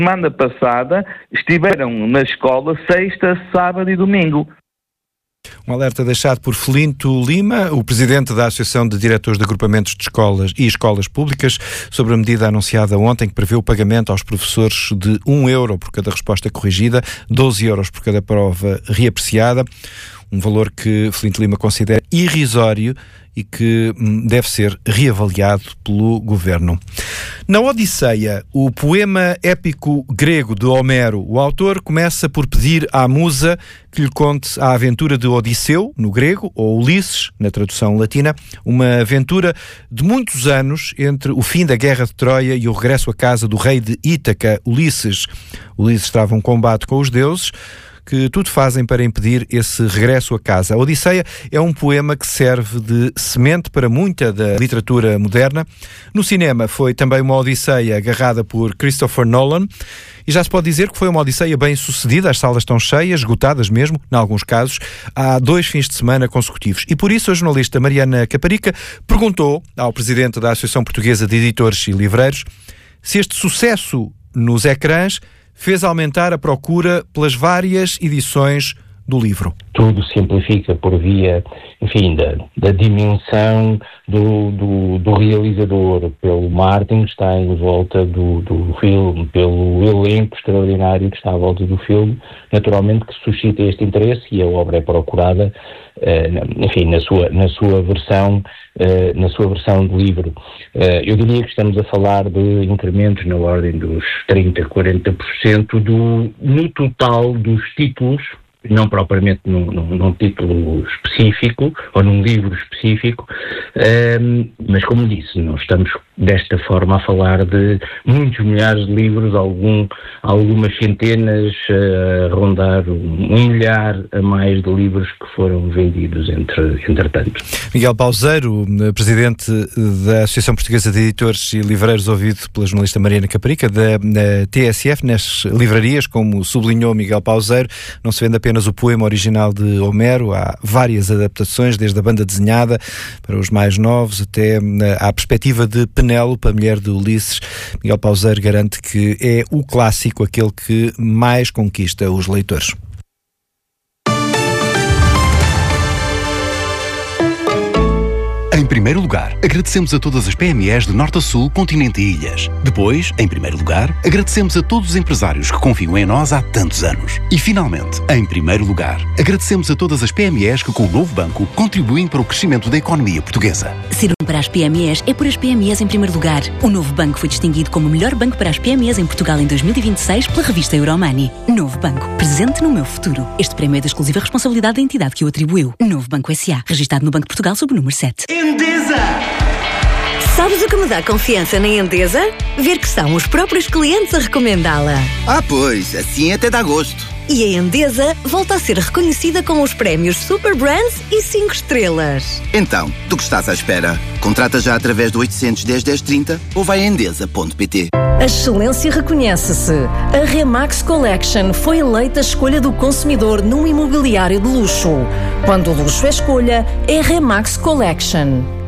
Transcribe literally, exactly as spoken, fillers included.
semana passada estiveram na escola sexta, sábado e domingo. Um alerta deixado por Felinto Lima, o presidente da Associação de Diretores de Agrupamentos de Escolas e Escolas Públicas, sobre a medida anunciada ontem que prevê o pagamento aos professores de um euro por cada resposta corrigida, doze euros por cada prova reapreciada. Um valor que Felinto Lima considera irrisório e que deve ser reavaliado pelo Governo. Na Odisseia, o poema épico grego de Homero, o autor começa por pedir à musa que lhe conte a aventura de Odisseu, no grego, ou Ulisses, na tradução latina, uma aventura de muitos anos entre o fim da Guerra de Troia e o regresso à casa do rei de Ítaca, Ulisses. Ulisses trava um combate com os deuses, que tudo fazem para impedir esse regresso a casa. A Odisseia é um poema que serve de semente para muita da literatura moderna. No cinema foi também uma Odisseia agarrada por Christopher Nolan e já se pode dizer que foi uma Odisseia bem sucedida. As salas estão cheias, esgotadas mesmo, em alguns casos, há dois fins de semana consecutivos. E por isso a jornalista Mariana Caparica perguntou ao presidente da Associação Portuguesa de Editores e Livreiros se este sucesso nos ecrãs fez aumentar a procura pelas várias edições do livro. Tudo se amplifica por via, enfim, da, da dimensão do, do, do realizador, pelo marketing que está em volta do, do filme, pelo elenco extraordinário que está à volta do filme, naturalmente que suscita este interesse e a obra é procurada, uh, enfim, na sua, na sua versão, uh, na sua versão de livro. Uh, eu diria que estamos a falar de incrementos na ordem dos trinta, quarenta por cento do, no total dos títulos, não propriamente num, num, num título específico ou num livro específico, um, mas como disse, não estamos desta forma a falar de muitos milhares de livros, algum, algumas centenas, a rondar um, um milhar a mais de livros que foram vendidos entre, entretanto. Miguel Pauseiro, presidente da Associação Portuguesa de Editores e Livreiros, ouvido pela jornalista Mariana Caparica, da, da T S F, nas livrarias, como sublinhou Miguel Pauseiro, não se vende apenas o poema original de Homero, há várias adaptações, desde a banda desenhada para os mais novos até à perspectiva de Penélope, a mulher de Ulisses. Miguel Pauseiro garante que é o clássico aquele que mais conquista os leitores. Em primeiro lugar, agradecemos a todas as P M Es de norte a sul, continente e ilhas. Depois, em primeiro lugar, agradecemos a todos os empresários que confiam em nós há tantos anos. E, finalmente, em primeiro lugar, agradecemos a todas as P M Es que, com o novo banco, contribuem para o crescimento da economia portuguesa. Ser um para as P M Es é por as P M Es em primeiro lugar. O novo banco foi distinguido como o melhor banco para as P M Es em Portugal em dois mil e vinte e seis pela revista Euromoney. Novo banco, presente no meu futuro. Este prémio é da exclusiva responsabilidade da entidade que o atribuiu. Novo Banco S A, registado no Banco de Portugal sob o número sete. Endesa! Sabes o que me dá confiança na Endesa? Ver que são os próprios clientes a recomendá-la. Ah, pois, assim até dá gosto. E a Endesa volta a ser reconhecida com os prémios Super Brands e cinco estrelas. Então, do que estás à espera? Contrata já através do oitocentos, dez, dez, trinta ou vai a endesa ponto pt. A excelência reconhece-se. A Remax Collection foi eleita a escolha do consumidor num imobiliário de luxo. Quando o luxo é escolha, é Remax Collection.